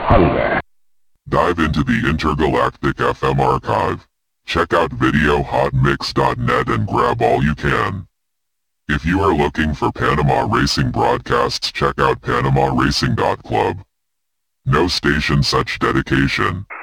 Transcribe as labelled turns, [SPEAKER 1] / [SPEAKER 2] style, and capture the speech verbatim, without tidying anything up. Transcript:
[SPEAKER 1] hunger.
[SPEAKER 2] Dive into the Intergalactic F M archive. Check out video hot mix dot net and grab all you can. If you are looking for Panama Racing broadcasts, check out panama racing dot club. No station such dedication.